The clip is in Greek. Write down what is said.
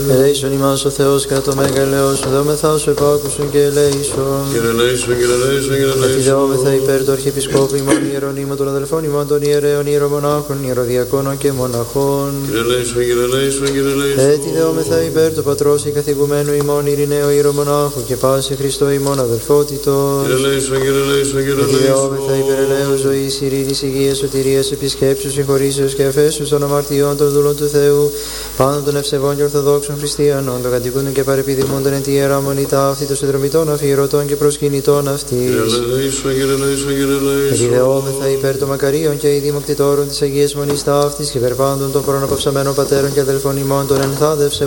Ελέησον ημάς ο Θεός κατά το μέγα ελεός, δόμεθα σου επάκουσον και ελέησον. Κύριε ελέησον, Κύριε ελέησον, Κύριε ελέησον. Κατηδεόμεθα υπέρ του Αρχιεπισκόπου ημών Ιερονύμου των αδελφών ημών των ιερέων, ιερομονάχων, ιεροδιακόνων και μοναχών. Κύριε ελέησον, Κύριε ελέησον, Κύριε ελέησον. Κατηδεόμεθα υπέρ του Πατρός και καθηγουμένου ημών Ειρηναίου ιερομονάχου και πάση Χριστό ημών αδελφότητος. Κύριε ελέησον, Κύριε ελέησον, Κύριε ελέησον. Κατηδεόμεθα υπέρ ελέου ζωής, ειρήνης, υγείας, σωτηρίας, επισκέψεως, συγχωρήσεως και αφέσεως των αμαρτιών των δούλων του Θεού, πάνω των ευσεβών και ορθοδόξων χριστιανών, των κατοικούντων και παρεπιδημούντων εν τη Ιερά Μονή ταύτη, των συνδρομητών αφιερωτών και προσκυνητών αυτής. Κύριε ελέησον, Κύριε ελέησον, Κύριε ελέησον. Κατηδεόμεθα υπέρ των μακαρίων και ειδήμοκτητόρων της Αγίας Μονής ταύτης και υπέρ πάντων των προναπαυσαμένων πατέρων και αδελφών ημών των ενθάδευσε